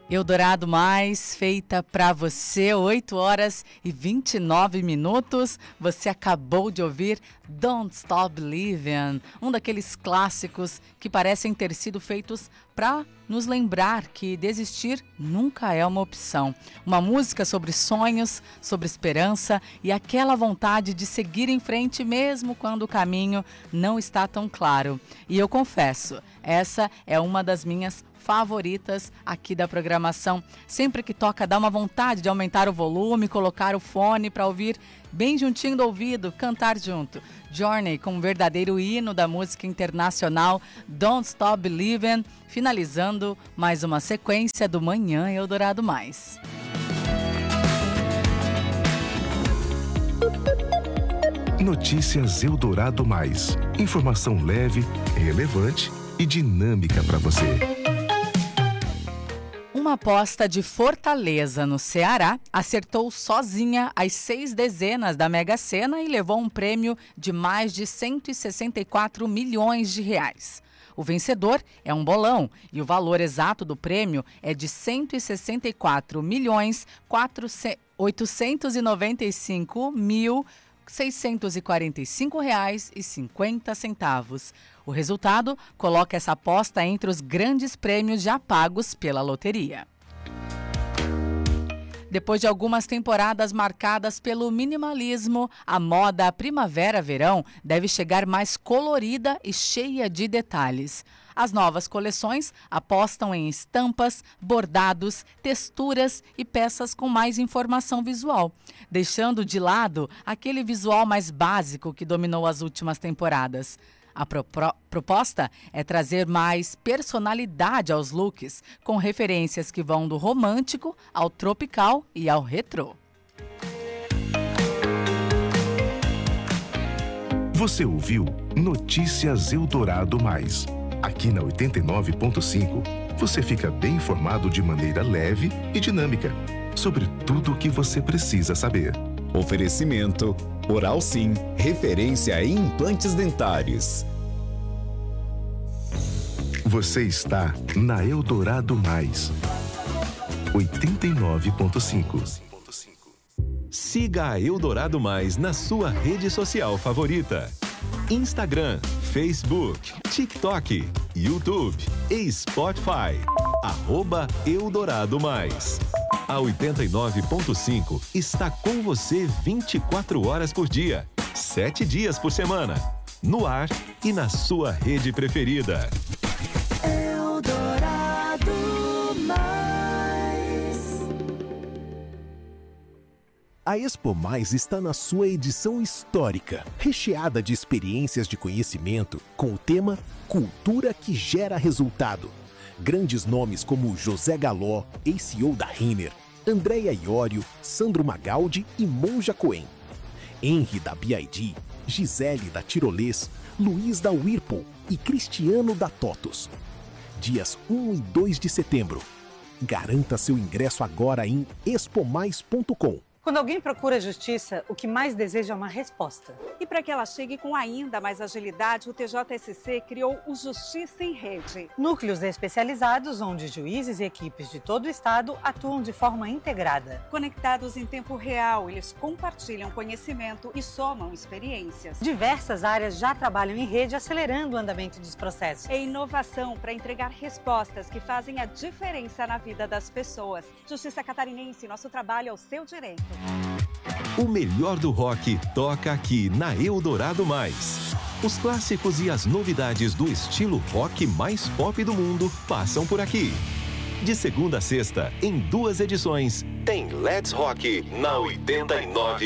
Eldorado Mais, feita para você, 8 horas e 29 minutos. Você acabou de ouvir Don't Stop Believin', um daqueles clássicos que parecem ter sido feitos para nos lembrar que desistir nunca é uma opção. Uma música sobre sonhos, sobre esperança e aquela vontade de seguir em frente mesmo quando o caminho não está tão claro. E eu confesso, essa é uma das minhas favoritas aqui da programação. Sempre que toca dá uma vontade de aumentar o volume, colocar o fone para ouvir bem juntinho do ouvido, cantar junto. Journey com um verdadeiro hino da música internacional, Don't Stop Believin', finalizando mais uma sequência do Manhã Eldorado Mais. Notícias Eldorado Mais. Informação leve, relevante e dinâmica para você. Uma aposta de Fortaleza, no Ceará, acertou sozinha as 6 dezenas da Mega Sena e levou um prêmio de mais de 164 milhões de reais. O vencedor é um bolão e o valor exato do prêmio é de R$ 164.845.645,50. O resultado coloca essa aposta entre os grandes prêmios já pagos pela loteria. Depois de algumas temporadas marcadas pelo minimalismo, a moda primavera-verão deve chegar mais colorida e cheia de detalhes. As novas coleções apostam em estampas, bordados, texturas e peças com mais informação visual, deixando de lado aquele visual mais básico que dominou as últimas temporadas. A proposta é trazer mais personalidade aos looks, com referências que vão do romântico ao tropical e ao retrô. Você ouviu Notícias Eldorado Mais. Aqui na 89.5, você fica bem informado de maneira leve e dinâmica sobre tudo o que você precisa saber. Oferecimento Oral Sim, referência em implantes dentários. Você está na Eldorado Mais 89.5. Siga a Eldorado Mais na sua rede social favorita: Instagram, Facebook, TikTok, YouTube e Spotify. @Eldorado Mais. A 89.5 está com você 24 horas por dia, 7 dias por semana, no ar e na sua rede preferida. Eldorado Mais. A Expo Mais está na sua edição histórica, recheada de experiências de conhecimento com o tema Cultura que Gera Resultado. Grandes nomes como José Galó, ex-CEO da Renner, Andréa Iorio, Sandro Magaldi e Monja Cohen. Henry da BID, Gisele da Tirolês, Luiz da Whirlpool e Cristiano da TOTUS. Dias 1 e 2 de setembro. Garanta seu ingresso agora em expomais.com. Quando alguém procura justiça, o que mais deseja é uma resposta. E para que ela chegue com ainda mais agilidade, o TJSC criou o Justiça em Rede. Núcleos especializados onde juízes e equipes de todo o estado atuam de forma integrada. Conectados em tempo real, eles compartilham conhecimento e somam experiências. Diversas áreas já trabalham em rede, acelerando o andamento dos processos. É inovação para entregar respostas que fazem a diferença na vida das pessoas. Justiça Catarinense, nosso trabalho é o seu direito. O melhor do rock toca aqui na Eldorado Mais. Os clássicos e as novidades do estilo rock mais pop do mundo passam por aqui. De segunda a sexta, em 2 edições, tem Let's Rock na 89.5.